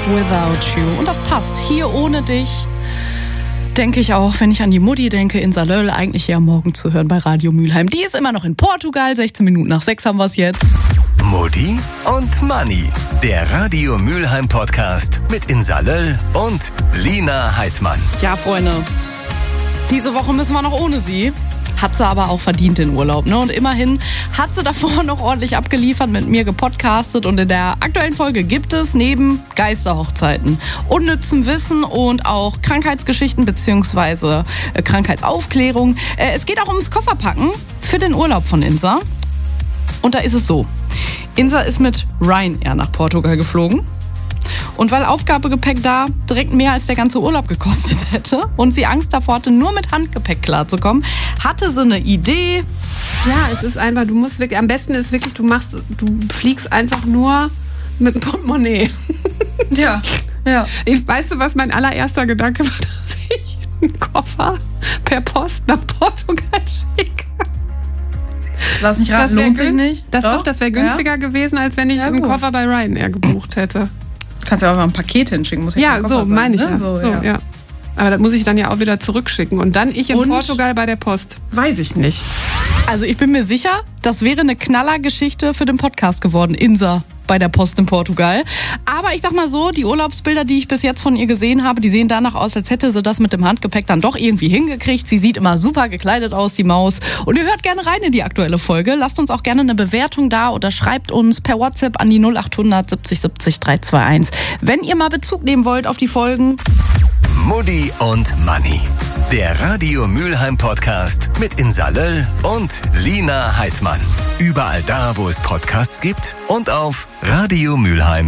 Without You. Und das passt. Hier ohne dich denke ich auch, wenn ich an die Mutti denke, in Salöl, eigentlich ja morgen zu hören bei Radio Mülheim. Die ist immer noch in Portugal, 16 Minuten nach 6 haben wir es jetzt. Mutti und Manni, der Radio Mülheim Podcast mit Insa Löll und Lina Heidmann. Ja, Freunde, diese Woche müssen wir noch ohne sie. Hat sie aber auch verdient den Urlaub, ne? Und immerhin hat sie davor noch ordentlich abgeliefert, mit mir gepodcastet. Und in der aktuellen Folge gibt es neben Geisterhochzeiten, unnützem Wissen und auch Krankheitsgeschichten bzw. Krankheitsaufklärung. Es geht auch ums Kofferpacken für den Urlaub von Insa. Und da ist es so. Insa ist mit Ryanair nach Portugal geflogen. Und weil Aufgabegepäck da direkt mehr als der ganze Urlaub gekostet hätte und sie Angst davor hatte, nur mit Handgepäck klarzukommen, hatte sie eine Idee. Ja, es ist einfach, du musst wirklich, am besten ist wirklich, du fliegst einfach nur mit dem Portemonnaie. Ja. Weißt du, was mein allererster Gedanke war, dass ich einen Koffer per Post nach Portugal schicke? Lass mich raten, lohnt sich nicht? Das wäre günstiger gewesen, als wenn ich einen Koffer bei Ryanair gebucht hätte. Du kannst ja auch mal ein Paket hinschicken. Muss ja, so meine ich ne? ja. Aber das muss ich dann ja auch wieder zurückschicken. Und dann in Portugal bei der Post. Weiß ich nicht. Also ich bin mir sicher, das wäre eine Knallergeschichte für den Podcast geworden. Insa bei der Post in Portugal. Aber ich sag mal so, die Urlaubsbilder, die ich bis jetzt von ihr gesehen habe, die sehen danach aus, als hätte sie das mit dem Handgepäck dann doch irgendwie hingekriegt. Sie sieht immer super gekleidet aus, die Maus. Und ihr hört gerne rein in die aktuelle Folge. Lasst uns auch gerne eine Bewertung da oder schreibt uns per WhatsApp an die 0800 70 70 321. Wenn ihr mal Bezug nehmen wollt auf die Folgen. Mutti und Manni, der Radio Mülheim Podcast mit Insa Löll und Lina Heidmann. Überall da, wo es Podcasts gibt und auf radiomülheim.de.